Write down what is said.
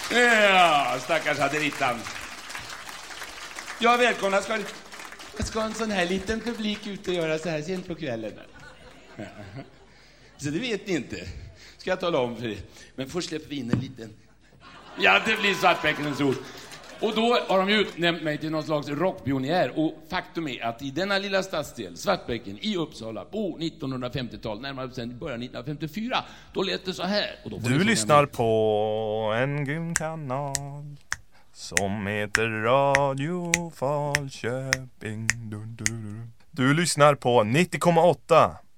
Ja, stackars haderittan. Ja, välkomna. Jag ska ha en sån här liten publik ute och göra så här sent på kvällen. Ja. Så det vet ni inte. Ska jag tala om för er. Men först släpper vi in en liten... Ja, det blir Svartbäckens ord. Och då har de ju utnämnt mig till någon slags rockpionjär. Och faktum är att i denna lilla stadsdel, Svartbäcken, i Uppsala, på 1950-tal, närmare bestämt början 1954, då lät det så här. Och då du lyssnar på en grym kanal som heter Radio Falköping. Du lyssnar på 90,8